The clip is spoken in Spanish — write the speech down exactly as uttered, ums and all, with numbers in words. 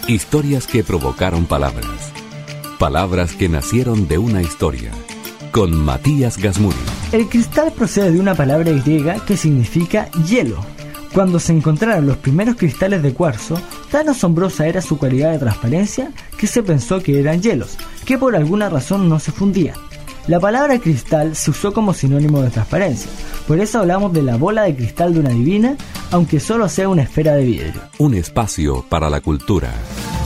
Historias que provocaron palabras. Palabras que nacieron de una historia. Con Matías Gasmuri. El cristal procede de una palabra griega que significa hielo. Cuando se encontraron los primeros cristales de cuarzo, tan asombrosa era su cualidad de transparencia que se pensó que eran hielos, que por alguna razón no se fundían. La palabra cristal se usó como sinónimo de transparencia, por eso hablamos de la bola de cristal de una divina, aunque solo sea una esfera de vidrio. Un espacio para la cultura.